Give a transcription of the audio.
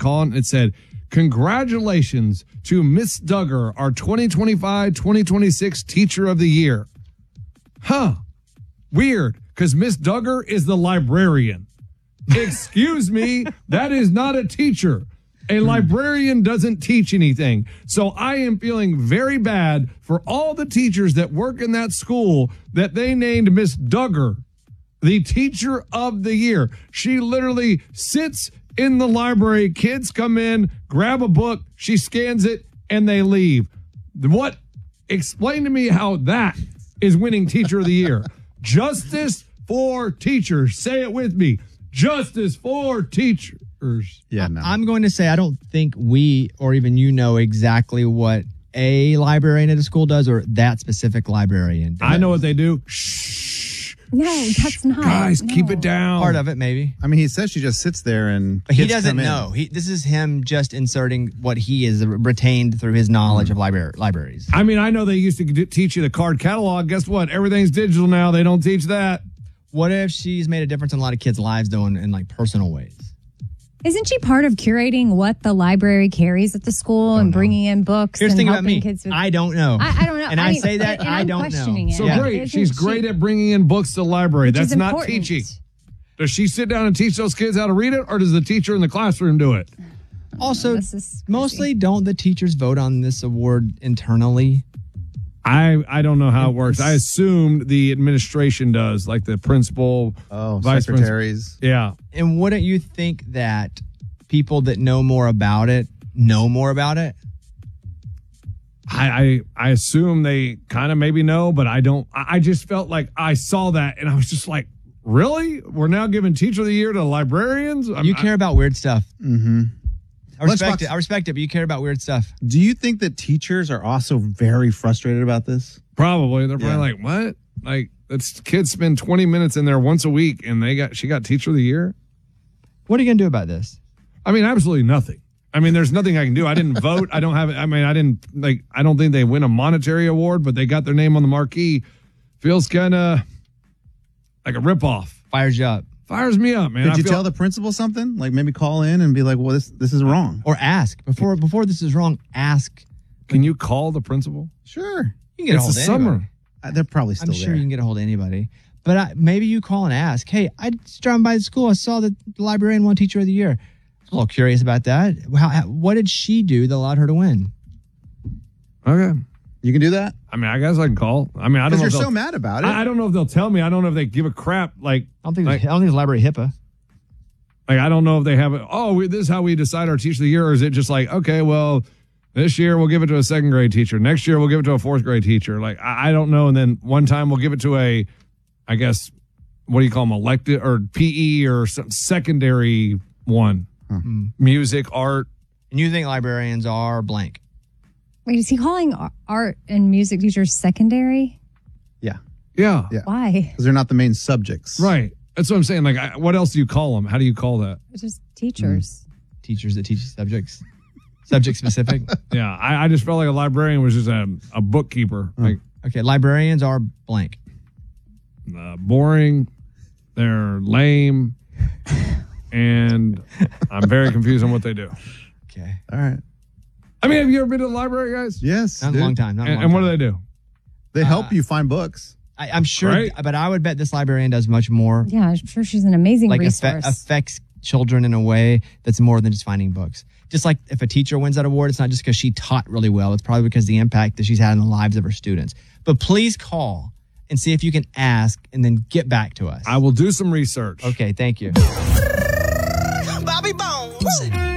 call and it said, congratulations to Miss Duggar, our 2025-2026 Teacher of the Year. Huh. Weird, because Miss Duggar is the librarian. Excuse me, that is not a teacher. A librarian doesn't teach anything. So I am feeling very bad for all the teachers that work in that school that they named Miss Duggar the Teacher of the Year. She literally sits in the library. Kids come in, grab a book, she scans it, and they leave. What? Explain to me how that is winning Teacher of the Year. Justice for teachers. Say it with me. Justice for teachers. Yeah, no. I'm going to say I don't think we or even you know exactly what a librarian at a school does or that specific librarian does. I know what they do. Shh. No, that's not. Guys, keep it down. Part of it, maybe. I mean, he says she just sits there and But he kids doesn't come in. know. This is him just inserting what he is retained through his knowledge of libraries. I mean, I know they used to teach you the card catalog. Guess what? Everything's digital now. They don't teach that. What if she's made a difference in a lot of kids' lives, though, in like personal ways? Isn't she part of curating what the library carries at the school and bringing in books? Here's the and thing about me. Kids with... I don't know. I don't know. And I say that, and I I'm don't know. questioning it. So Yeah. great. Isn't She's great at bringing in books to the library. Which is That's not important. teaching. Does she sit down and teach those kids how to read it, or does the teacher in the classroom do it? Also, This is crazy. mostly don't the teachers vote on this award internally? I don't know how it works. I assumed the administration does, like the principal, vice secretaries. principal. Yeah. And wouldn't you think that people that know more about it know more about it? I assume they kind of maybe know, but I don't. I just felt like I saw that and I was just like, really? We're now giving Teacher of the Year to librarians? You care about weird stuff. Mm-hmm. I respect it. I respect it, but you care about weird stuff. Do you think that teachers are also very frustrated about this? Probably. They're probably like, what? Like, it's kids spend 20 minutes in there once a week and she got Teacher of the Year? What are you going to do about this? I mean, absolutely nothing. I mean, there's nothing I can do. I didn't vote. I don't have it. I mean, I don't think they win a monetary award, but they got their name on the marquee. Feels kind of like a ripoff. Fires you up. Fires me up, man. Did you tell the principal something? Like maybe call in and be like, well, this is wrong. Or ask. Before this is wrong, ask. Can you call the principal? Sure. You can get a hold It's of the summer. anybody. They're probably still I'm sure you can get a hold of anybody. But maybe you call and ask, hey, I just driving by the school. I saw that the librarian won Teacher of the Year. I was a little curious about that. What did she do that allowed her to win? Okay. You can do that? I mean, I guess I can call. I mean, I don't know. Because you're so mad about it. I don't know if they'll tell me. I don't know if they give a crap. Like, I don't think it's library HIPAA. Like, I don't know if they have it. Oh, this is how we decide our Teacher of the Year. Or is it just like, okay, well, this year we'll give it to a second grade teacher. Next year we'll give it to a fourth grade teacher. Like, I don't know. And then one time we'll give it to a, I guess, what do you call them? Elected or PE or some secondary one. Music, art. And you think librarians are blank? Wait, is he calling art and music teachers secondary? Yeah. Yeah. Why? Because they're not the main subjects. Right. That's what I'm saying. Like, what else do you call them? How do you call that? It's just teachers. Teachers that teach subjects. Subject specific. Yeah. I just felt like a librarian was just a bookkeeper. Like, Okay, librarians are blank. Boring. They're lame. And I'm very confused on what they do. Okay. All right. I mean, have you ever been to the library, guys? Yes. Not in a long time. And what do they do? They help you find books. I'm sure, Right? but I would bet this librarian does much more. Yeah, I'm sure she's an amazing Like resource. affects children in a way that's more than just finding books. Just like if a teacher wins that award, it's not just because she taught really well. It's probably because of the impact that she's had in the lives of her students. But please call and see if you can ask and then get back to us. I will do some research. Okay, thank you. Bobby Bones.